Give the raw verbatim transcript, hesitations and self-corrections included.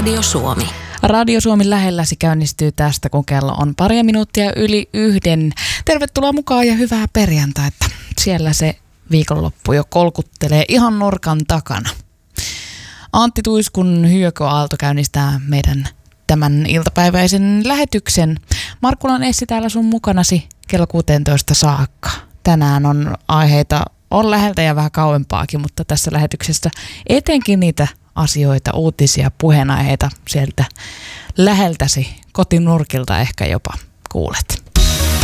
Radio Suomi. Radio Suomi lähelläsi käynnistyy tästä, kun kello on pari minuuttia yli yhden. Tervetuloa mukaan ja hyvää perjantaita. Siellä se viikonloppu jo kolkuttelee ihan nurkan takana. Antti Tuiskun hyökyaalto käynnistää meidän tämän iltapäiväisen lähetyksen. Markkulan Essi täällä sun mukanasi kello kuusitoista saakka. Tänään on aiheita, on läheltä ja vähän kauempaakin, mutta tässä lähetyksessä etenkin niitä asioita, uutisia, puheenaiheita sieltä läheltäsi, kotinurkilta ehkä jopa kuulet.